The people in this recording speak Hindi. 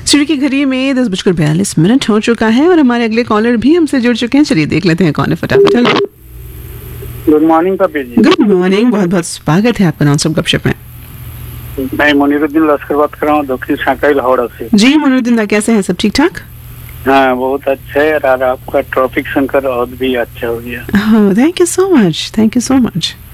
सूर्य की घड़ी में 10:42 हो चुका है और हमारे अगले कॉलर भी हमसे जुड़ चुके हैं। चलिए देख लेते हैं कौन है फटाफट। हेलो, गुड मॉर्निंग पपी जी। गुड मॉर्निंग, बहुत बहुत स्वागत है आपका नॉनस्टॉप गपशप में। मैं मुनीरुद्दीन लश्कर बात कर रहा हूँ, दक्षिण शाकाई लाहौर से। जी मुनीरुद्दीन, कैसे हैं? सब ठीक ठाक? हाँ, बहुत अच्छा है और आपका टॉपिक सुनकर और भी अच्छा हो गया। Thank you so much, thank you so much.